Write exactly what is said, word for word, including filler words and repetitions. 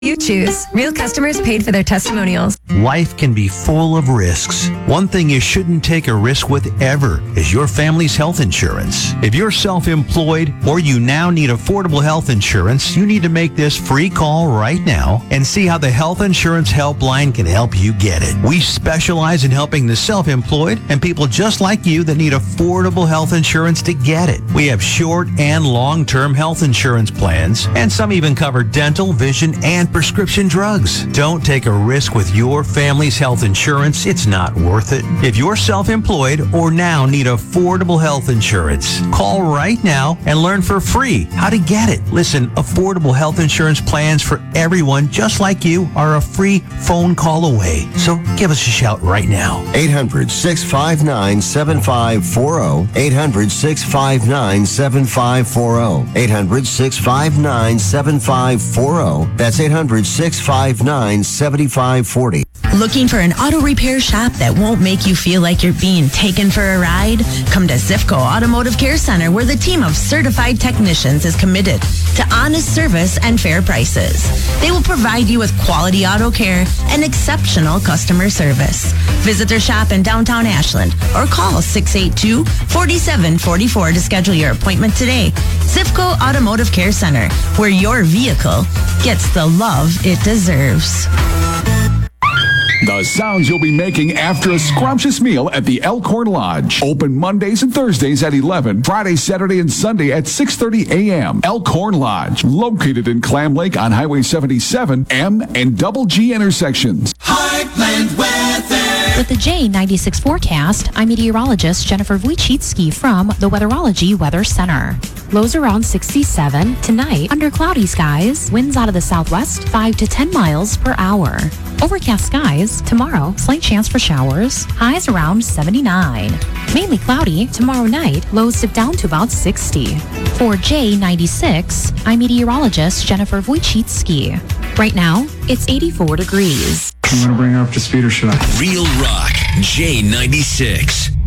You choose. Real customers paid for their testimonials. Life can be full of risks. One thing you shouldn't take a risk with ever is your family's health insurance. If you're self-employed or you now need affordable health insurance, you need to make this free call right now and see how the Health Insurance Helpline can help you get it. We specialize in helping the self-employed and people just like you that need affordable health insurance to get it. We have short and long-term health insurance plans, and some even cover dental, vision, and prescription drugs. Don't take a risk with your family's health insurance. It's not worth it. If you're self-employed or now need affordable health insurance, call right now and learn for free how to get it. Listen, affordable health insurance plans for everyone just like you are a free phone call away. So give us a shout right now. eight hundred, six five nine, seven five four zero. eight hundred, six five nine, seven five four zero. eight hundred, six five nine, seven five four zero. That's eight hundred, six five nine, seven five four zero. Looking for an auto repair shop that won't make you feel like you're being taken for a ride? Come to Zifco Automotive Care Center, where the team of certified technicians is committed to honest service and fair prices. They will provide you with quality auto care and exceptional customer service. Visit their shop in downtown Ashland or call six eight two, four seven four four to schedule your appointment today. Zifco Automotive Care Center, where your vehicle gets the love it deserves. The sounds you'll be making after a scrumptious meal at the Elkhorn Lodge. Open Mondays and Thursdays at eleven, Friday, Saturday, and Sunday at six thirty a.m. Elkhorn Lodge, located in Clam Lake on Highway seventy-seven, M and Double G intersections. Heartland Weather. With the J ninety-six forecast, I'm meteorologist Jennifer Wojcicki from the Weatherology Weather Center. Lows around sixty-seven. Tonight, under cloudy skies, winds out of the southwest five to ten miles per hour. Overcast skies. Tomorrow, slight chance for showers. Highs around seventy-nine. Mainly cloudy. Tomorrow night, lows dip down to about sixty. For J ninety-six, I'm meteorologist Jennifer Wojcicki. Right now, it's eighty-four degrees. You want to bring her up to speed or should I? Real Rock, J ninety-six.